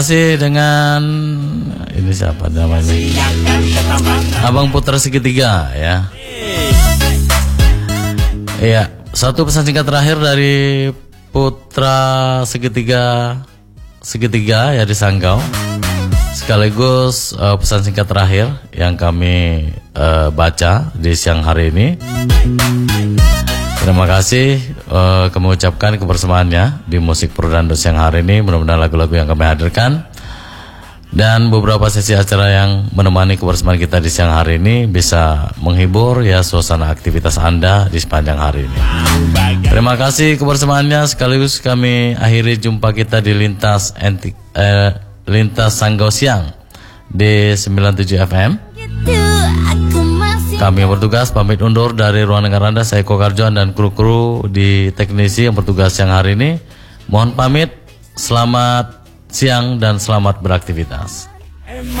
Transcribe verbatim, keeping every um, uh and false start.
Masih dengan ini siapa namanya? Abang Putra Segitiga ya. Iya, satu pesan singkat terakhir dari Putra Segitiga Segitiga ya di Sanggau. Sekaligus uh, pesan singkat terakhir yang kami uh, baca di siang hari ini. Terima kasih uh, kami ucapkan kebersamaannya di Musik Pro Dangdut siang hari ini. Mudah-mudahan lagu-lagu yang kami hadirkan dan beberapa sesi acara yang menemani kebersamaan kita di siang hari ini bisa menghibur ya suasana aktivitas Anda di sepanjang hari ini. Terima kasih kebersamaannya. Sekaligus kami akhiri jumpa kita di Lintas Antik, eh, Lintas Sanggau Siang di sembilan puluh tujuh F M. Kami yang bertugas pamit undur dari ruang dengar Anda. Saya Kokarjoan dan kru-kru di teknisi yang bertugas siang hari ini. Mohon pamit. Selamat siang dan selamat beraktivitas.